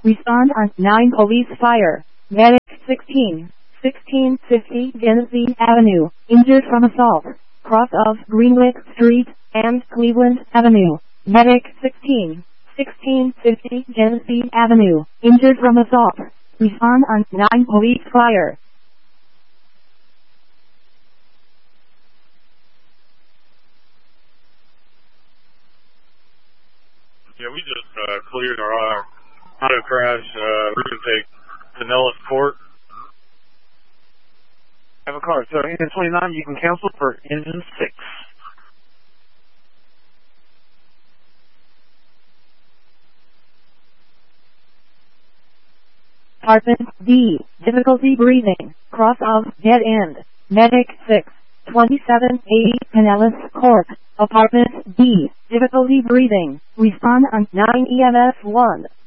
Respond on 9 police fire. Medic 16. 1650 Genesee Avenue. Injured from assault. Cross of Greenwick Street and Cleveland Avenue. Medic 16. 1650 Genesee Avenue. Injured from assault. Respond on 9 police fire. Yeah, we just cleared our auto crash. We're going to take Pinellas Court. I have a car. So engine 29, you can cancel for engine 6. Apartment D. Difficulty breathing. Cross of dead end. Medic 6. 2780 Pinellas Court. Apartment D. Difficulty breathing. Respond on 9 EMS 1.